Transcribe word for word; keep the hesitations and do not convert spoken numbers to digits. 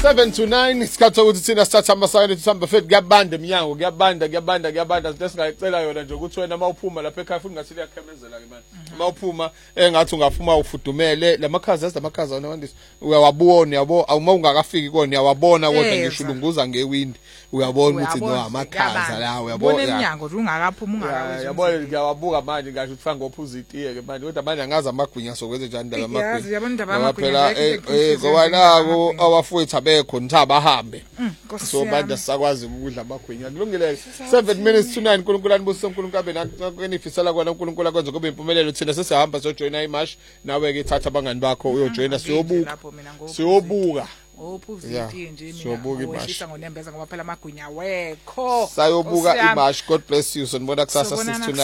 seven to nine isikhathi ukuthi thina sithatha amasayini sihamba futhi kuyabanda eminyango kuyabanda kuyabanda kuyabanda into esingayicela yona nje ukuthi wena mawuphuma lapha ekhaya futhi ngathi liyakhemezela ke manje mawuphuma engathi ungafuma ufudumele lamakhaza ezamakhaza nawandisi uyawabona yabo uma ungakafiki kona uyawabona kodwa ngisho ulunguza ngewindi uyabona ukuthi no amakhaza la uyabona eminyango ungakaphuma ungakawenza yabona ngiyawabuka manje ngasho ufanga opposite ke manje kodwa manje angazi amagwinya sokwenze njani ndaba amagwinya yabona ndaba amagwinya eh ngobalako awafowethu abekho nitha bahambe so manje sakwazi ukudla amagwinya kulungile seven minutes to nine uNkulunkulu anibusise uNkulunkulu abe nanifisela kwana uNkulunkulu akwenza kube impumelelo thina sesihamba sojoina imash nawe ke thatha abangani bakho uyojoina siyobuka siyobuka opposite nje mina wehlisa ngonembeza ngoba phela amagwinya wekho sayobuka imash. God bless you sonibona kusasa six to nine.